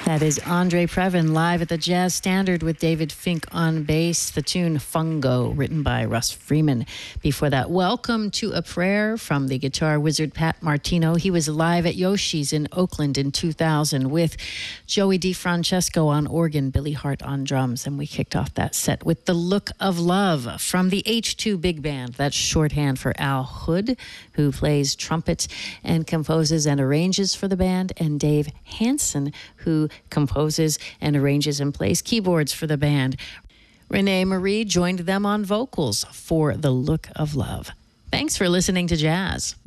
That is Andre Previn live at the Jazz Standard with David Fink on bass. The tune Fungo, written by Russ Freeman. Before that, Welcome to a Prayer from the guitar wizard Pat Martino. He was live at Yoshi's in Oakland in 2000 with Joey DeFrancesco on organ, Billy Hart on drums. And we kicked off that set with The Look of Love from the H2 Big Band. That's shorthand for Al Hood, who plays trumpet and composes and arranges for the band, and Dave Hansen, who composes and arranges and plays keyboards for the band. Renee Marie joined them on vocals for The Look of Love. Thanks for listening to Jazz.